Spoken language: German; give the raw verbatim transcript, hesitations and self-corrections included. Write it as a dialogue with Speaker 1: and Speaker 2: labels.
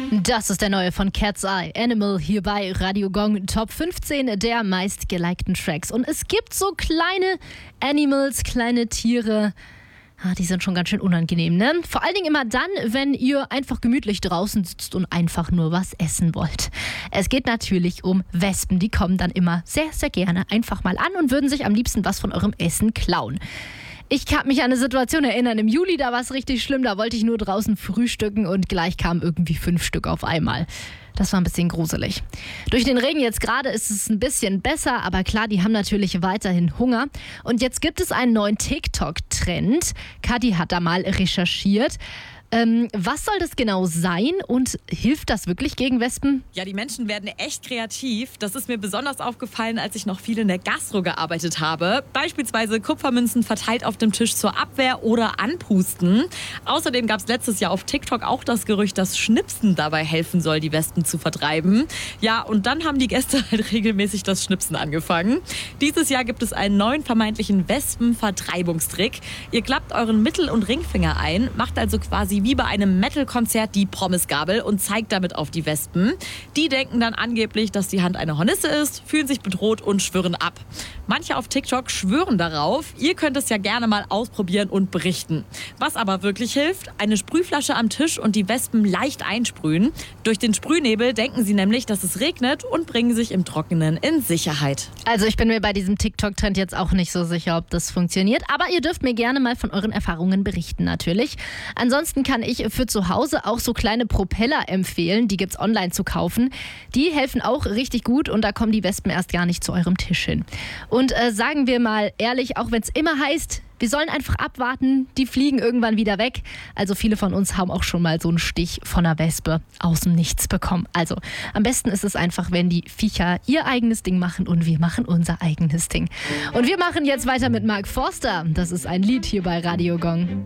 Speaker 1: Das ist der neue von Cat's Eye, Animal, hier bei Radio Gong, Top fünfzehn der meistgelikten Tracks. Und es gibt so kleine Animals, kleine Tiere, ah, die sind schon ganz schön unangenehm, ne? Vor allen Dingen immer dann, wenn ihr einfach gemütlich draußen sitzt und einfach nur was essen wollt. Es geht natürlich um Wespen, die kommen dann immer sehr, sehr gerne einfach mal an und würden sich am liebsten was von eurem Essen klauen. Ich kann mich an eine Situation erinnern, im Juli, da war es richtig schlimm, da wollte ich nur draußen frühstücken und gleich kamen irgendwie fünf Stück auf einmal. Das war ein bisschen gruselig. Durch den Regen jetzt gerade ist es ein bisschen besser, aber klar, die haben natürlich weiterhin Hunger. Und jetzt gibt es einen neuen TikTok-Trend. Kathi hat da mal recherchiert. Ähm, was soll das genau sein und hilft das wirklich gegen Wespen?
Speaker 2: Ja, die Menschen werden echt kreativ. Das ist mir besonders aufgefallen, als ich noch viel in der Gastro gearbeitet habe. Beispielsweise Kupfermünzen verteilt auf dem Tisch zur Abwehr oder anpusten. Außerdem gab es letztes Jahr auf TikTok auch das Gerücht, dass Schnipsen dabei helfen soll, die Wespen zu vertreiben. Ja, und dann haben die Gäste halt regelmäßig das Schnipsen angefangen. Dieses Jahr gibt es einen neuen vermeintlichen Wespenvertreibungstrick. Ihr klappt euren Mittel- und Ringfinger ein, macht also quasi wie bei einem Metal-Konzert die Pommesgabel und zeigt damit auf die Wespen. Die denken dann angeblich, dass die Hand eine Hornisse ist, fühlen sich bedroht und schwören ab. Manche auf TikTok schwören darauf. Ihr könnt es ja gerne mal ausprobieren und berichten. Was aber wirklich hilft, eine Sprühflasche am Tisch und die Wespen leicht einsprühen. Durch den Sprühnebel denken sie nämlich, dass es regnet und bringen sich im Trockenen in Sicherheit.
Speaker 1: Also ich bin mir bei diesem TikTok-Trend jetzt auch nicht so sicher, ob das funktioniert. Aber ihr dürft mir gerne mal von euren Erfahrungen berichten natürlich. Ansonsten kann ich für zu Hause auch so kleine Propeller empfehlen. Die gibt's online zu kaufen. Die helfen auch richtig gut und da kommen die Wespen erst gar nicht zu eurem Tisch hin. Und äh, sagen wir mal ehrlich, auch wenn es immer heißt, wir sollen einfach abwarten, die fliegen irgendwann wieder weg. Also viele von uns haben auch schon mal so einen Stich von einer Wespe aus dem Nichts bekommen. Also am besten ist es einfach, wenn die Viecher ihr eigenes Ding machen und wir machen unser eigenes Ding. Und wir machen jetzt weiter mit Mark Forster. Das ist ein Lied hier bei Radio Gong.